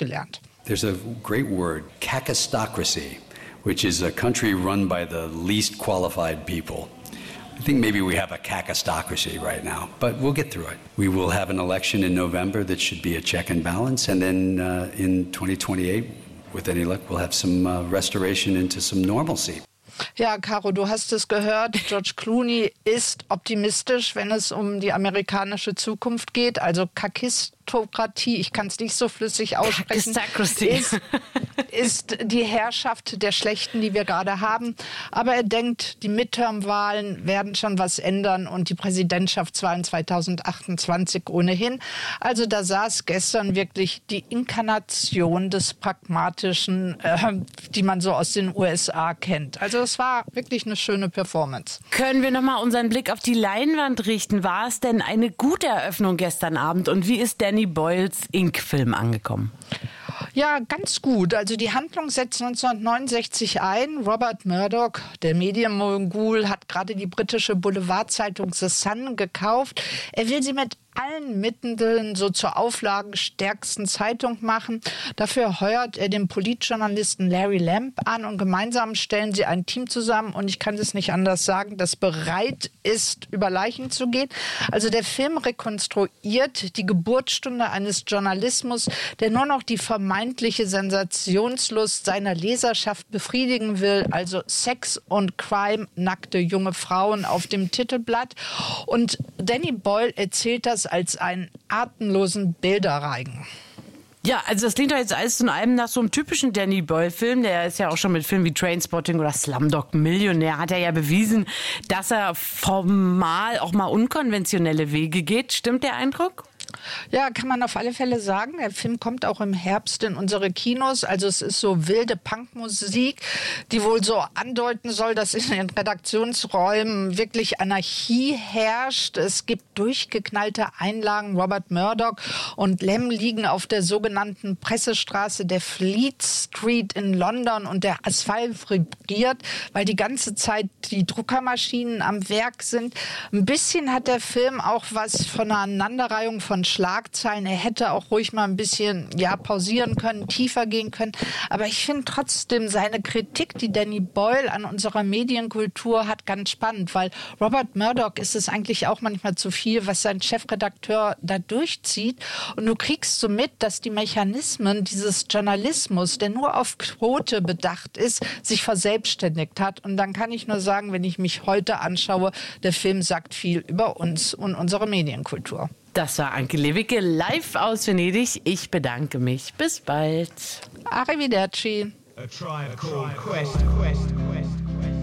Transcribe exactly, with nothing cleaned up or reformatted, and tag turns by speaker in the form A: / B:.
A: gelernt.
B: There's a great word, kakistocracy, which is a country run by the least qualified people. I think maybe we have a kakistocracy right now, but we'll get through it. We will have an election in November that should be a check and balance, and then uh, in twenty twenty-eight, with any luck, we'll have some uh, restoration into some normalcy.
A: Ja, Caro, du hast es gehört. George Clooney ist optimistisch, wenn es um die amerikanische Zukunft geht. Also Kakistokratie, ich kann es nicht so flüssig aussprechen, ist, ist die Herrschaft der Schlechten, die wir gerade haben. Aber er denkt, die Midterm-Wahlen werden schon was ändern und die Präsidentschaftswahlen zweitausendachtundzwanzig ohnehin. Also da saß gestern wirklich die Inkarnation des Pragmatischen, äh, die man so aus den U S A kennt. Also es war wirklich eine schöne Performance.
C: Können wir nochmal unseren Blick auf die Leinwand richten? War es denn eine gute Eröffnung gestern Abend? Und wie ist Danny Boyles Ink-Film angekommen?
A: Ja, ganz gut. Also die Handlung setzt neunzehnhundertneunundsechzig ein. Robert Murdoch, der Medienmogul, hat gerade die britische Boulevardzeitung The Sun gekauft. Er will sie mit allen Mitteln so zur auflagenstärksten Zeitung machen. Dafür heuert er den Politjournalisten Larry Lamb an und gemeinsam stellen sie ein Team zusammen und ich kann es nicht anders sagen, das bereit ist, über Leichen zu gehen. Also der Film rekonstruiert die Geburtsstunde eines Journalismus, der nur noch die vermeintliche Sensationslust seiner Leserschaft befriedigen will, also Sex und Crime, nackte junge Frauen auf dem Titelblatt. Und Danny Boyle erzählt das als einen atemlosen Bilderreigen.
C: Ja, also das klingt doch jetzt alles in allem nach so einem typischen Danny Boyle-Film. Der ist ja auch schon mit Filmen wie Trainspotting oder Slumdog Millionär, hat er ja bewiesen, dass er formal auch mal unkonventionelle Wege geht. Stimmt der Eindruck?
A: Ja, kann man auf alle Fälle sagen. Der Film kommt auch im Herbst in unsere Kinos. Also es ist so wilde Punkmusik, die wohl so andeuten soll, dass in den Redaktionsräumen wirklich Anarchie herrscht. Es gibt durchgeknallte Einlagen. Robert Murdoch und Lem liegen auf der sogenannten Pressestraße der Fleet Street in London und der Asphalt vibriert, weil die ganze Zeit die Druckermaschinen am Werk sind. Ein bisschen hat der Film auch was von einer Aneinanderreihung von Schlagzeilen. Er hätte auch ruhig mal ein bisschen ja, pausieren können, tiefer gehen können. Aber ich finde trotzdem seine Kritik, die Danny Boyle an unserer Medienkultur hat, ganz spannend, weil Robert Murdoch ist es eigentlich auch manchmal zu viel, was sein Chefredakteur da durchzieht. Und du kriegst so mit, dass die Mechanismen dieses Journalismus, der nur auf Quote bedacht ist, sich verselbstständigt hat. Und dann kann ich nur sagen, wenn ich mich heute anschaue, der Film sagt viel über uns und unsere Medienkultur.
C: Das war Anke Lewicke live aus Venedig. Ich bedanke mich. Bis bald.
A: Arrivederci.
D: A tribe called Quest, Quest, Quest, Quest.